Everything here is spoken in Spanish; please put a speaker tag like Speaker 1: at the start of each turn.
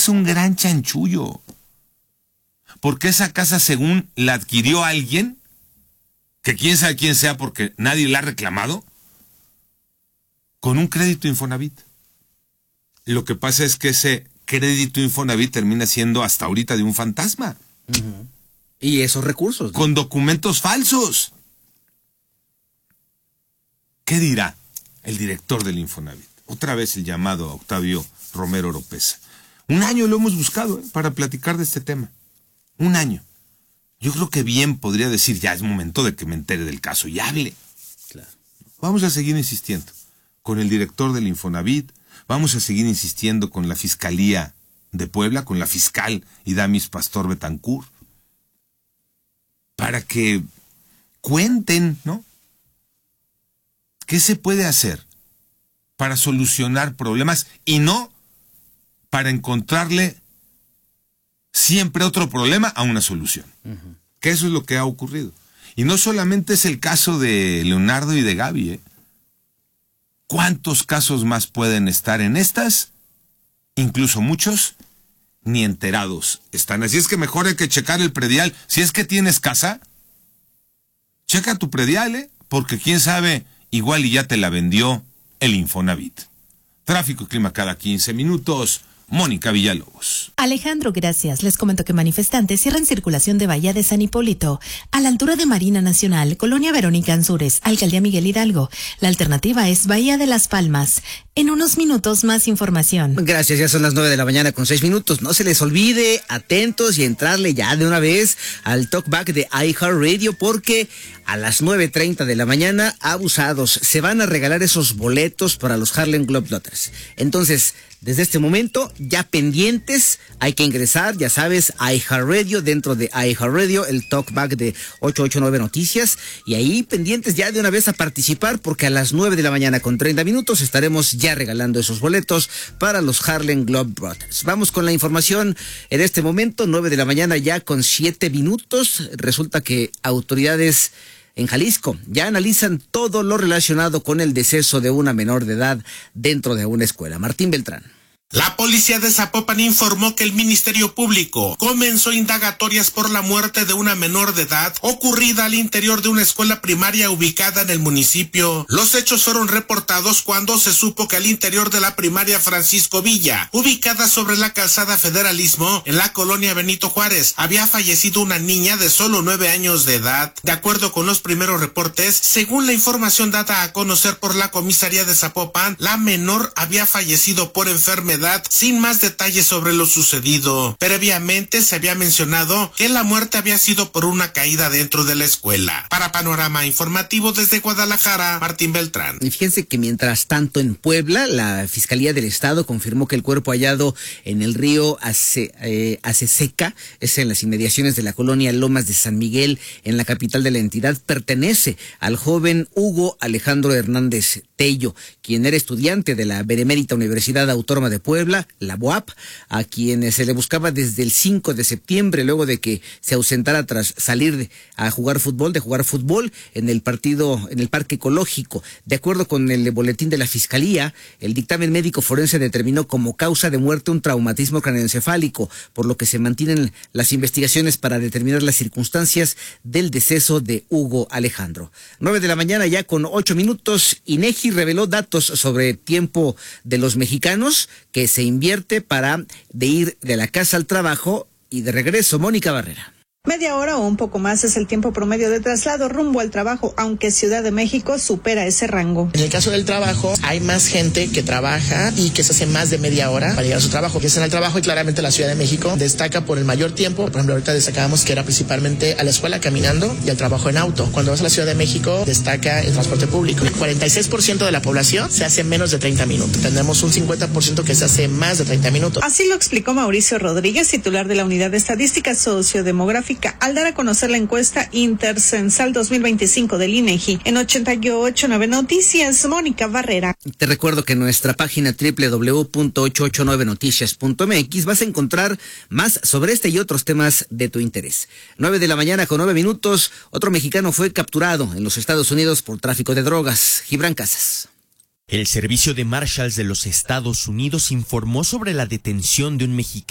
Speaker 1: es un gran chanchullo. Porque esa casa, según la adquirió alguien, que quién sabe quién sea porque nadie la ha reclamado, con un crédito Infonavit. Lo que pasa es que ese crédito Infonavit termina siendo hasta ahorita de un fantasma.
Speaker 2: Uh-huh. Y esos recursos, ¿no?
Speaker 1: Con documentos falsos. ¿Qué dirá el director del Infonavit? Otra vez el llamado a Octavio Romero Oropeza. 1 año lo hemos buscado para platicar de este tema. 1 año. Yo creo que bien podría decir, ya es momento de que me entere del caso y hable.
Speaker 2: Claro.
Speaker 1: Vamos a seguir insistiendo con el director del Infonavit, vamos a seguir insistiendo con la Fiscalía de Puebla, con la fiscal Idamis Pastor Betancur, para que cuenten, ¿no? ¿Qué se puede hacer para solucionar problemas y no para encontrarle siempre otro problema a una solución? Uh-huh. Que eso es lo que ha ocurrido. Y no solamente es el caso de Leonardo y de Gaby, ¿eh? ¿Cuántos casos más pueden estar en estas? Incluso muchos ni enterados están. Así es que mejor hay que checar el predial. Si es que tienes casa, checa tu predial, porque quién sabe, igual y ya te la vendió el Infonavit. Tráfico y clima cada 15 minutos. Mónica Villalobos.
Speaker 3: Alejandro, gracias. Les comento que manifestantes cierran circulación de Bahía de San Hipólito a la altura de Marina Nacional, Colonia Verónica Ansúrez, Alcaldía Miguel Hidalgo. La alternativa es Bahía de las Palmas. En unos minutos más información.
Speaker 2: Gracias, ya son las 9:06 a.m. No se les olvide, atentos y entrarle ya de una vez al talkback de iHeartRadio porque a las 9:30 a.m, abusados, se van a regalar esos boletos para los Harlem Globetrotters. Entonces, desde este momento, ya pendientes, hay que ingresar, ya sabes, a iHeartRadio, dentro de iHeartRadio, el talkback de 889 Noticias, y ahí pendientes ya de una vez a participar, porque a las 9:30 estaremos ya regalando esos boletos para los Harlem Globetrotters. Vamos con la información en este momento, 9:00 ya con 7 minutos. Resulta que autoridades en Jalisco ya analizan todo lo relacionado con el deceso de una menor de edad dentro de una escuela. Martín Beltrán.
Speaker 4: La policía de Zapopan informó que el Ministerio Público comenzó indagatorias por la muerte de una menor de edad ocurrida al interior de una escuela primaria ubicada en el municipio. Los hechos fueron reportados cuando se supo que al interior de la primaria Francisco Villa, ubicada sobre la calzada Federalismo, en la colonia Benito Juárez, había fallecido una niña de solo 9 años de edad. De acuerdo con los primeros reportes, según la información dada a conocer por la comisaría de Zapopan, la menor había fallecido por enfermedad, sin más detalles sobre lo sucedido. Previamente se había mencionado que la muerte había sido por una caída dentro de la escuela. Para Panorama Informativo desde Guadalajara, Martín Beltrán.
Speaker 2: Y fíjense que mientras tanto en Puebla, la Fiscalía del Estado confirmó que el cuerpo hallado en el río Aceseca, es en las inmediaciones de la colonia Lomas de San Miguel, en la capital de la entidad, pertenece al joven Hugo Alejandro Hernández Tello, quien era estudiante de la Benemérita Universidad Autónoma de Puebla, la UAP, a quien se le buscaba desde el 5 de septiembre, luego de que se ausentara tras salir a jugar fútbol, en el Parque Ecológico. De acuerdo con el boletín de la Fiscalía, el dictamen médico forense determinó como causa de muerte un traumatismo craneoencefálico, por lo que se mantienen las investigaciones para determinar las circunstancias del deceso de Hugo Alejandro. 9:00 ya con 8 minutos, INEGI reveló datos sobre tiempo de los mexicanos que se invierte para ir de la casa al trabajo y de regreso. Mónica Barrera.
Speaker 5: Media hora o un poco más es el tiempo promedio de traslado rumbo al trabajo, aunque Ciudad de México supera ese rango.
Speaker 6: En el caso del trabajo, hay más gente que trabaja y que se hace más de media hora para llegar a su trabajo, que es en el trabajo, y claramente la Ciudad de México destaca por el mayor tiempo. Por ejemplo, ahorita destacábamos que era principalmente a la escuela caminando y al trabajo en auto. Cuando vas a la Ciudad de México, destaca el transporte público. El 46% de la población se hace menos de 30 minutos. Tenemos un 50% que se hace más de 30 minutos.
Speaker 5: Así lo explicó Mauricio Rodríguez, titular de la Unidad de Estadística Sociodemográfica, al dar a conocer la encuesta Intercensal 2025 del INEGI. En 88.9 Noticias, Mónica Barrera.
Speaker 2: Te recuerdo que en nuestra página www.889noticias.mx vas a encontrar más sobre este y otros temas de tu interés. 9:00 con 9 minutos, otro mexicano fue capturado en los Estados Unidos por tráfico de drogas. Gibran Casas.
Speaker 7: El Servicio de Marshals de los Estados Unidos informó sobre la detención de un mexicano